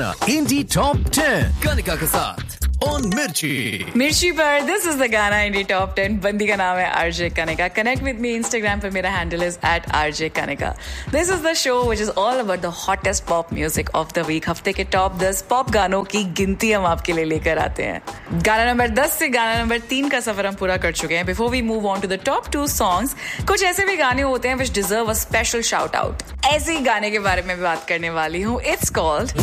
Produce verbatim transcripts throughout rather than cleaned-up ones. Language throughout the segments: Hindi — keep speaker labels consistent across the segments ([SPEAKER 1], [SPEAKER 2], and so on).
[SPEAKER 1] इंडी टॉप टेन कनिका के साथ ऑन मिर्ची
[SPEAKER 2] मिर्ची पर दिस इज द गाना इंडी टॉप टेन। बंदी का नाम है RJ Kanika. Connect with me Instagram पे, मेरा handle is eight RJ Kanika. This is the show which is all about the hottest pop music of the week. हफ्ते के टॉप दस पॉप गानों की गिनती हम आपके लिए लेकर आते हैं। गाना नंबर दस से गाना नंबर तीन का सफर हम पूरा कर चुके हैं। Before we move on to the top to songs, कुछ ऐसे भी गाने होते हैं विच deserve a special shout out. ऐसे ही गाने के बारे में भी बात करने वाली हूँ। इट्स कॉल्ड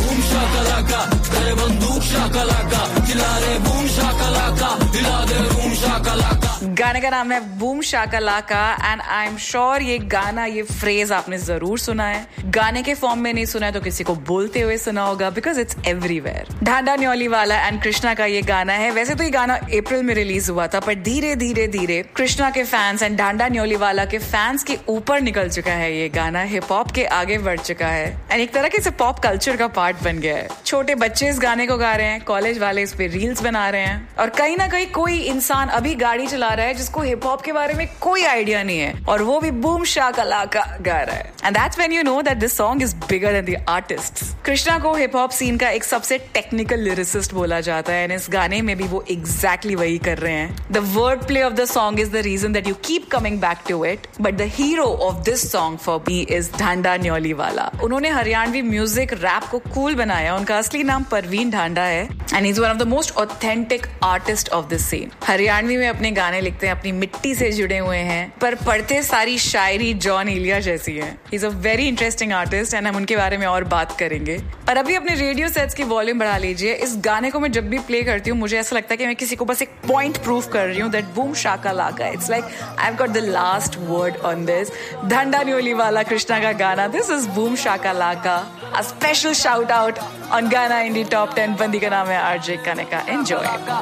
[SPEAKER 2] गाने का नाम है boom Shakalaka and I am sure ये गाना, ये फ्रेज आपने जरूर सुना है। गाने के फॉर्म में नहीं सुना है तो किसी को बोलते हुए सुना होगा, because it's everywhere. Dhanda Nyoli वाला एंड कृष्णा का ये गाना है। वैसे तो ये गाना अप्रैल में रिलीज हुआ था, पर धीरे धीरे धीरे कृष्णा के फैंस एंड ढांडा न्योली वाला के फैंस के ऊपर निकल चुका है। ये गाना हिप हॉप के आगे बढ़ चुका है एंड एक तरह के पॉप कल्चर का पार्ट बन गया है। छोटे बच्चे इस गाने को गा रहे हैं, कॉलेज वाले इस पे रील्स बना रहे हैं, और कहीं ना कहीं कोई इंसान अभी गाड़ी चला रहा है जिसको हिप हॉप के बारे में कोई आइडिया नहीं है, और वो भी बूम शाकालाका गा रहा है। And that's when you know that this song is bigger than the artists. Krishna को हिप हॉप सीन का एक सबसे टेक्निकल लिरिसिस्ट बोला जाता है, एंड इस गाने में भी वो एग्जैक्टली वही कर रहे हैं। The word play of the song is the reason that you keep coming back to it, but the hero of this song for me is Dhanda Nyoli वाला। उन्होंने हरियाणवी म्यूजिक रैप को कूल बनाया। उनका असली नाम परवीन ढांडा है and is one of the most authentic artist of this scene. Haryanvi में अपने गाने लिखते हैं, अपनी मिट्टी से जुड़े हुए हैं, पर पढ़ते सारी शायरी जॉन इलिया जैसी है। He is a very interesting artist and हम उनके बारे में और बात करेंगे। पर अभी अपने रेडियो सेट्स की वॉल्यूम बढ़ा लीजिए। इस गाने को मैं जब भी प्ले करती हूँ मुझे ऐसा लगता है कि मैं किसी को बस एक पॉइंट प्रूव कर रही हूँ, that boom Shakalaka, it's like I have got the last word on this. Dhanda Nyoli वाला कृष्णा का गाना, this is boom Shakalaka, a special shout out on गाना इंडी टॉप टेन। बंदी का नाम है आरजे कनिका। एंजॉय।